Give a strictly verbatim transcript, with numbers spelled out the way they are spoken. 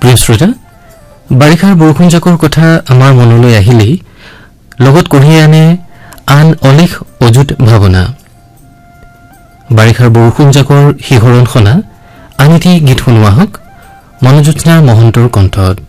প্ৰিয় শ্ৰোতা, বাৰিষাৰ বৰষুণজাকৰ কথা আমাৰ মনলৈ আহিলেই লগত কঢ়িয়াই আনে আন অলেখ অযুত ভাৱনা। বাৰিষাৰ বৰষুণজাকৰ শিহৰণ সনা আন এটি গীত শুনোৱা হওক মনোজ্যোৎস্নাৰ মহন্তৰ কণ্ঠত।